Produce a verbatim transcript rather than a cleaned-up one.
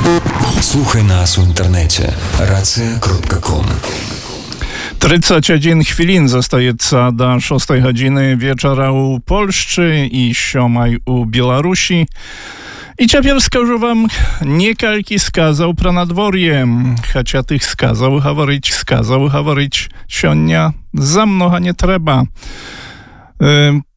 Слухай нас у інтэрнэце рацыя кропка ком. тридцать один хвілін застаецца да шостай гадзіны вечара ў Польшчы і сёмай у Беларусі. І цяпер скажу вам некалькі сказаў пра надвор'е, хаця тых сказаў гаварыць, сказаў гаварыць сёння за многа не трэба.